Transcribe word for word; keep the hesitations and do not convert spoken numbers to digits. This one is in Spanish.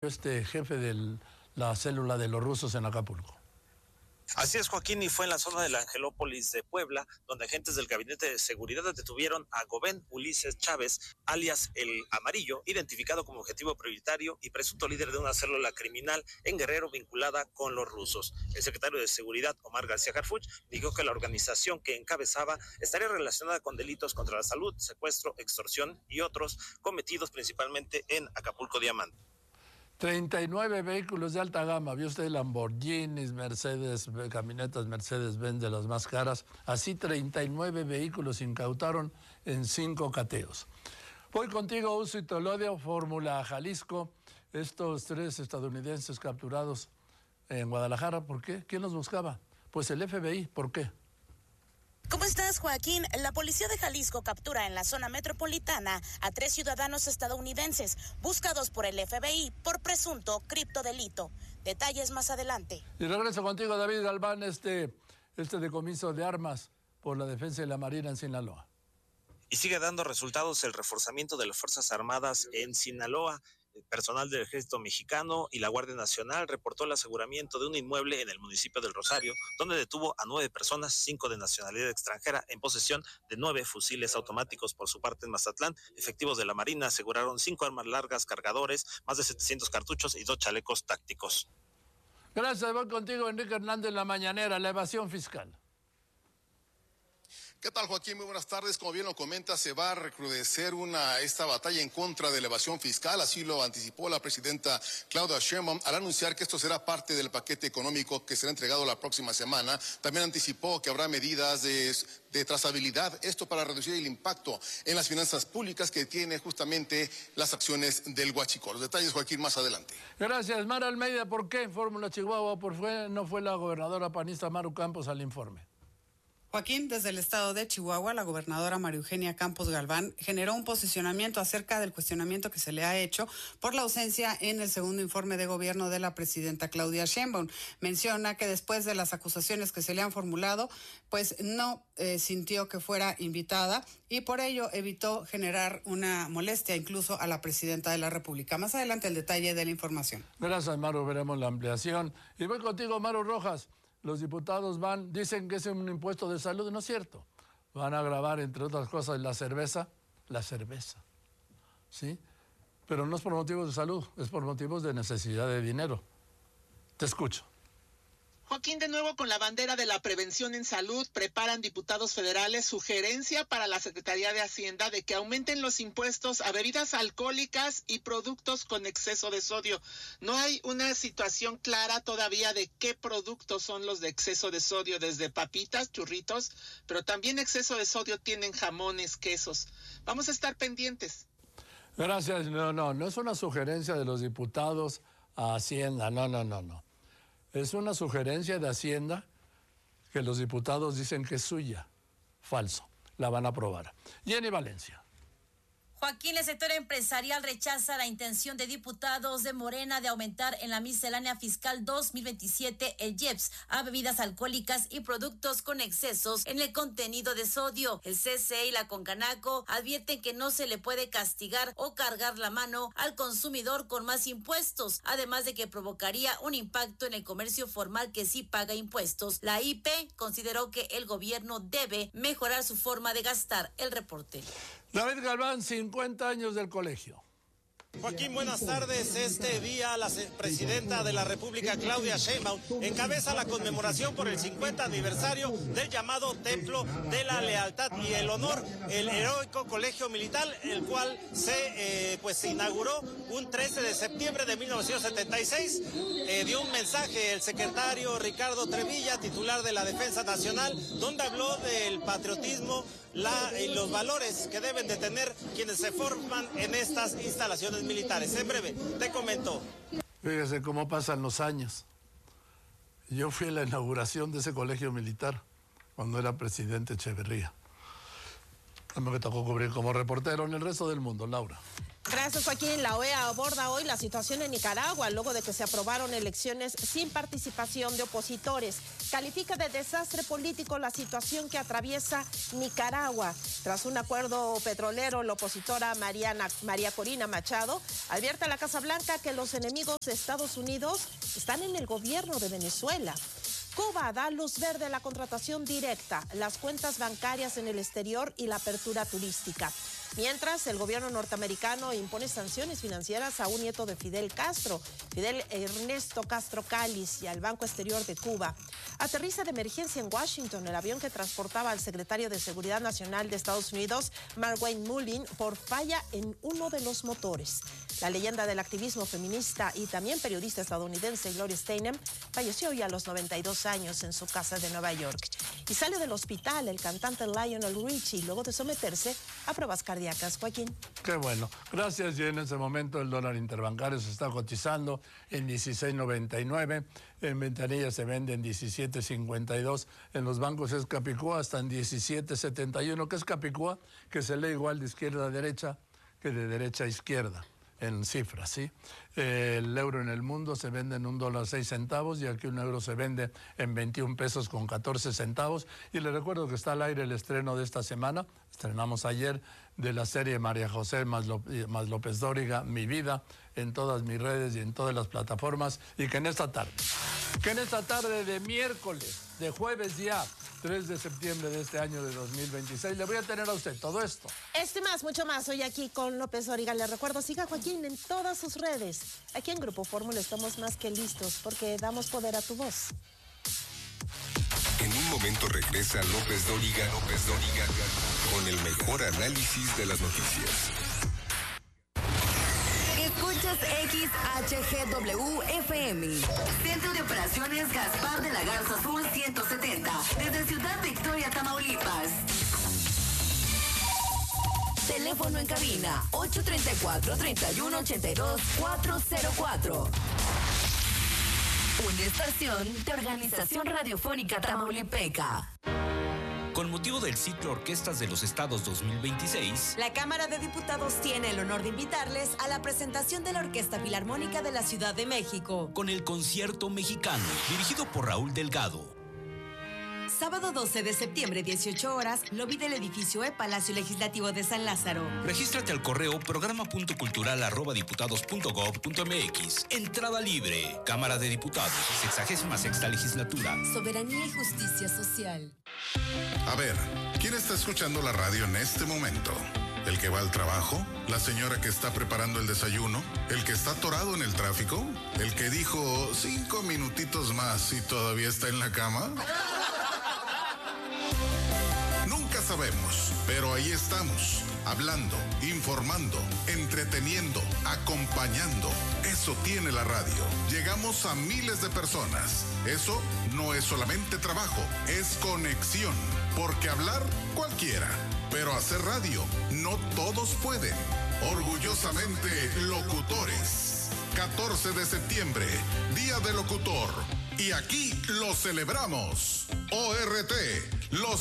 este jefe de la célula de los rusos en Acapulco. Así es, Joaquín, y fue en la zona de la Angelópolis de Puebla, donde agentes del Gabinete de Seguridad detuvieron a Gobén Ulises Chávez, alias El Amarillo, identificado como objetivo prioritario y presunto líder de una célula criminal en Guerrero vinculada con los rusos. El secretario de Seguridad, Omar García Harfuch, dijo que la organización que encabezaba estaría relacionada con delitos contra la salud, secuestro, extorsión y otros cometidos principalmente en Acapulco Diamante. treinta y nueve vehículos de alta gama, vio usted Lamborghinis, Mercedes, camionetas Mercedes-Benz de las más caras, así treinta y nueve vehículos incautaron en cinco cateos. Voy contigo, Uso y Tolodio, Fórmula Jalisco, estos tres estadounidenses capturados en Guadalajara, ¿por qué? ¿Quién los buscaba? Pues el F B I, ¿por qué? ¿Cómo estás, Joaquín? La policía de Jalisco captura en la zona metropolitana a tres ciudadanos estadounidenses buscados por el F B I por presunto criptodelito. Detalles más adelante. Y regreso contigo, David Galván, este, este decomiso de armas por la defensa de la Marina en Sinaloa. Y sigue dando resultados el reforzamiento de las Fuerzas Armadas en Sinaloa. El personal del Ejército Mexicano y la Guardia Nacional reportó el aseguramiento de un inmueble en el municipio del Rosario, donde detuvo a nueve personas, cinco de nacionalidad extranjera, en posesión de nueve fusiles automáticos. Por su parte, en Mazatlán, efectivos de la Marina aseguraron cinco armas largas, cargadores, más de setecientos cartuchos y dos chalecos tácticos. Gracias, voy contigo, Enrique Hernández, la mañanera, la evasión fiscal. ¿Qué tal, Joaquín? Muy buenas tardes. Como bien lo comenta, se va a recrudecer una, esta batalla en contra de la evasión fiscal. Así lo anticipó la presidenta Claudia Sheinbaum al anunciar que esto será parte del paquete económico que será entregado la próxima semana. También anticipó que habrá medidas de, de trazabilidad, esto para reducir el impacto en las finanzas públicas que tiene justamente las acciones del huachicol. Los detalles, Joaquín, más adelante. Gracias, Mara Almeida. ¿Por qué en Fórmula Chihuahua por qué no fue la gobernadora panista Maru Campos al informe? Joaquín, desde el estado de Chihuahua, la gobernadora María Eugenia Campos Galván generó un posicionamiento acerca del cuestionamiento que se le ha hecho por la ausencia en el segundo informe de gobierno de la presidenta Claudia Sheinbaum. Menciona que después de las acusaciones que se le han formulado, pues no eh, sintió que fuera invitada y por ello evitó generar una molestia incluso a la presidenta de la República. Más adelante el detalle de la información. Gracias, Maru, veremos la ampliación. Y voy contigo, Maru Rojas. Los diputados van, dicen que es un impuesto de salud, no es cierto. Van a grabar, entre otras cosas, la cerveza, la cerveza, ¿sí? Pero no es por motivos de salud, es por motivos de necesidad de dinero. Te escucho. Joaquín, de nuevo con la bandera de la prevención en salud, preparan diputados federales sugerencia para la Secretaría de Hacienda de que aumenten los impuestos a bebidas alcohólicas y productos con exceso de sodio. No hay una situación clara todavía de qué productos son los de exceso de sodio, desde papitas, churritos, pero también exceso de sodio tienen jamones, quesos. Vamos a estar pendientes. Gracias. No, no, no es una sugerencia de los diputados a Hacienda, no, no, no, no. Es una sugerencia de Hacienda que los diputados dicen que es suya. Falso. La van a aprobar. Jenny Valencia. Joaquín, el sector empresarial rechaza la intención de diputados de Morena de aumentar en la miscelánea fiscal dos mil veintisiete el I E P S a bebidas alcohólicas y productos con excesos en el contenido de sodio. El C C E y la Concanaco advierten que no se le puede castigar o cargar la mano al consumidor con más impuestos, además de que provocaría un impacto en el comercio formal que sí paga impuestos. La I P consideró que el gobierno debe mejorar su forma de gastar. El reporte. David Galván, cincuenta años del colegio. Joaquín, buenas tardes. Este día la presidenta de la República, Claudia Sheinbaum, encabeza la conmemoración por el cincuenta aniversario del llamado Templo de la Lealtad y el Honor, el heroico colegio militar, el cual se eh, pues se inauguró un trece de septiembre de mil novecientos setenta y seis. Eh, dio un mensaje el secretario Ricardo Trevilla, titular de la Defensa Nacional, donde habló del patriotismo, la, y los valores que deben de tener quienes se forman en estas instalaciones militares. En breve, te comento. Fíjese cómo pasan los años. Yo fui a la inauguración de ese colegio militar cuando era presidente Echeverría. A mí me tocó cubrir como reportero en el resto del mundo. Laura. Gracias, Joaquín. La O E A aborda hoy la situación en Nicaragua luego de que se aprobaron elecciones sin participación de opositores. Califica de desastre político la situación que atraviesa Nicaragua. Tras un acuerdo petrolero, la opositora Mariana, María Corina Machado advierte a la Casa Blanca que los enemigos de Estados Unidos están en el gobierno de Venezuela. Cuba da luz verde a la contratación directa, las cuentas bancarias en el exterior y la apertura turística. Mientras, el gobierno norteamericano impone sanciones financieras a un nieto de Fidel Castro, Fidel Ernesto Castro Cáliz, y al Banco Exterior de Cuba. Aterriza de emergencia en Washington el avión que transportaba al secretario de Seguridad Nacional de Estados Unidos, Mark Wayne Mullin, por falla en uno de los motores. La leyenda del activismo feminista y también periodista estadounidense Gloria Steinem falleció hoy a los noventa y dos años en su casa de Nueva York. Y sale del hospital el cantante Lionel Richie luego de someterse a pruebas cardíacas. Joaquín. Qué bueno. Gracias. Y en ese momento el dólar interbancario se está cotizando en dieciséis noventa y nueve. En ventanilla se vende en diecisiete cincuenta y dos. En los bancos es Capicúa hasta en diecisiete setenta y uno. ¿Qué es Capicúa? Que se lee igual de izquierda a derecha que de derecha a izquierda. En cifras, ¿sí? El euro en el mundo se vende en un dólar seis centavos y aquí un euro se vende en veintiún pesos con catorce centavos. Y les recuerdo que está al aire el estreno de esta semana. Estrenamos ayer de la serie María José más López Dóriga, Mi Vida, en todas mis redes y en todas las plataformas. Y que en esta tarde, que en esta tarde de miércoles, de jueves ya, tres de septiembre de este año de dos mil veintiséis, le voy a tener a usted todo esto. Este más, mucho más, hoy aquí con López Dóriga. Le recuerdo, siga Joaquín en todas sus redes. Aquí en Grupo Fórmula estamos más que listos porque damos poder a tu voz. En un momento regresa López Dóriga, López Dóriga, con el mejor análisis de las noticias. Escuchas X H G W F M. Centro de Operaciones Gaspar de la Garza Sur ciento setenta. Desde Ciudad Victoria, Tamaulipas. Teléfono en cabina ocho tres cuatro, tres uno ocho dos, cuatro cero cuatro. Una estación de Organización Radiofónica Tamaulipeca. Con motivo del ciclo Orquestas de los Estados dos mil veintiséis, la Cámara de Diputados tiene el honor de invitarles a la presentación de la Orquesta Filarmónica de la Ciudad de México, con el Concierto Mexicano, dirigido por Raúl Delgado. Sábado doce de septiembre, dieciocho horas, lobby del edificio E, Palacio Legislativo de San Lázaro. Regístrate al correo programa punto cultural arroba diputados punto gob punto mx. Entrada libre. Cámara de Diputados, sexagésima sexta legislatura. Soberanía y justicia social. A ver, ¿quién está escuchando la radio en este momento? ¿El que va al trabajo? ¿La señora que está preparando el desayuno? ¿El que está atorado en el tráfico? ¿El que dijo cinco minutitos más y todavía está en la cama? Nunca sabemos, pero ahí estamos, hablando, informando, entreteniendo, acompañando. Eso tiene la radio. Llegamos a miles de personas. Eso no es solamente trabajo, es conexión. Porque hablar, cualquiera. Pero hacer radio, no todos pueden. Orgullosamente, locutores. catorce de septiembre, Día del Locutor. Y aquí lo celebramos. O R T, los